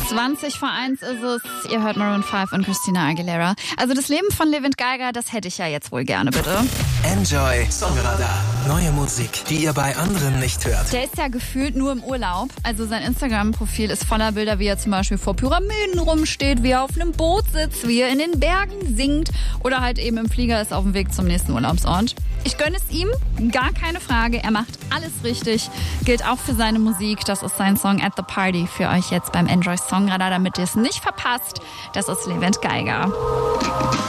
20:01 ist es. Ihr hört Maroon 5 und Christina Aguilera. Also das Leben von Levent Geiger, das hätte ich ja jetzt wohl gerne, bitte. Enjoy Songradar. Neue Musik, die ihr bei anderen nicht hört. Der ist ja gefühlt nur im Urlaub. Also sein Instagram-Profil ist voller Bilder, wie er zum Beispiel vor Pyramiden rumsteht, wie er auf einem Boot sitzt, wie er in den Bergen singt oder halt eben im Flieger ist auf dem Weg zum nächsten Urlaubsort. Ich gönne es ihm, gar keine Frage. Er macht alles richtig. Gilt auch für seine Musik. Das ist sein Song At the Party für euch jetzt beim Enjoy Songradar, damit ihr es nicht verpasst. Das ist Levent Geiger.